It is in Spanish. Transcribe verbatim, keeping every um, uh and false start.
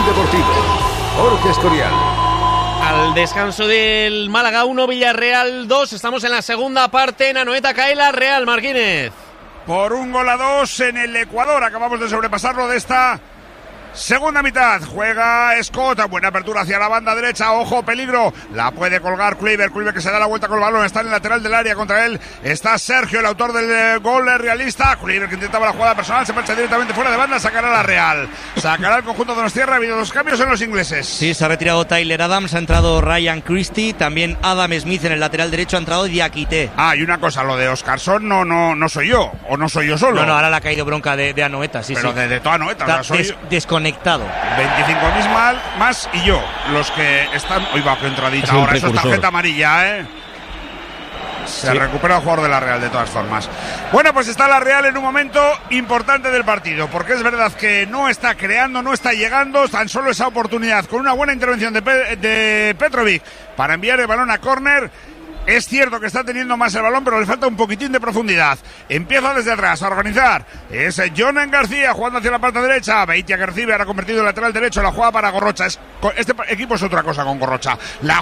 Deportivo, Jorge Escorial. Al descanso del Málaga uno, Villarreal dos. Estamos en la segunda parte. En Anoeta cae la Real, Martínez. Por un gol a dos en el Ecuador. Acabamos de sobrepasarlo de esta segunda mitad. Juega Scott, buena apertura hacia la banda derecha, ojo, peligro, la puede colgar Kluivert, Kluivert que se da la vuelta con el balón, está en el lateral del área, contra él está Sergio, el autor del eh, gol realista. Kluivert que intentaba la jugada personal, se marcha directamente fuera de banda, sacará la Real, sacará el conjunto de Donostiarra. Ha habido dos cambios en los ingleses. Sí, se ha retirado Tyler Adams, ha entrado Ryan Christie, también Adam Smith en el lateral derecho, ha entrado Diakité. Ah, y una cosa, lo de Oscarson no, no, no soy yo, o no soy yo solo. No, no, ahora le ha caído bronca de, de Anoeta, sí, pero sí. de, de toda Anoeta, Está o sea, soy des, desconectado. veinticinco mil mal, más y yo, los que están. Uy, va, qué entradita ahora, eso es tarjeta amarilla, ¿eh? Se sí. recupera el jugador de la Real de todas formas. Bueno, pues está la Real en un momento importante del partido, porque es verdad que no está creando, no está llegando, tan solo esa oportunidad con una buena intervención de, Pe- de Petrovic para enviar el balón a córner. Es cierto que está teniendo más el balón, pero le falta un poquitín de profundidad. Empieza desde atrás a organizar. Es Jonan García jugando hacia la parte derecha. Beitia que recibe, ahora convertido en lateral derecho. La jugada para Gorrocha. Es, este equipo es otra cosa con Gorrocha. La